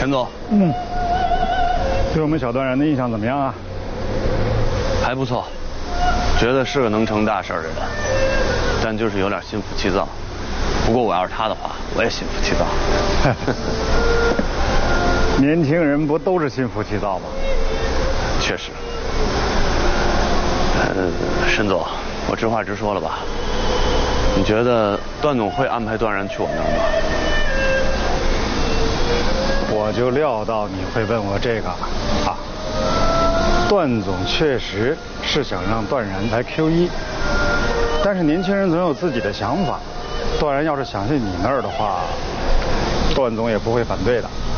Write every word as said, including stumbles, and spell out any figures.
陈总， 嗯，对我们小段然的印象怎么样啊？ 还不错，觉得是个能成大事的人，但就是有点心浮气躁。不过我要是他的话，我也心浮气躁。 年轻人不都是心浮气躁吗？ 确实。呃，申总，我直话直说了吧，你觉得段总会安排段然去我那儿吗？ 我就料到你会问我这个啊。段总确实是想让段然来 Q 一，但是年轻人总有自己的想法。段然要是想去你那儿的话，段总也不会反对的。